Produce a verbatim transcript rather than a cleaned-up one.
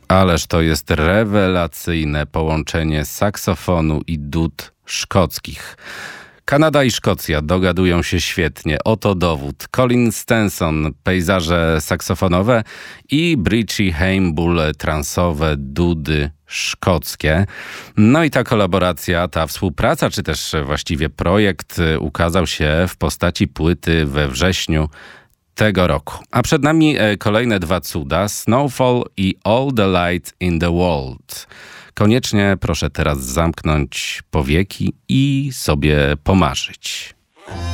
Ależ to jest rewelacyjne połączenie saksofonu i dud szkockich. Kanada i Szkocja dogadują się świetnie. Oto dowód. Colin Stenson, pejzaże saksofonowe i Bridgie Heimbull, transowe dudy szkockie. No i ta kolaboracja, ta współpraca, czy też właściwie projekt ukazał się w postaci płyty we wrześniu tego roku. A przed nami kolejne dwa cuda, Snowfall i All the Light in the World. Koniecznie proszę teraz zamknąć powieki i sobie pomarzyć.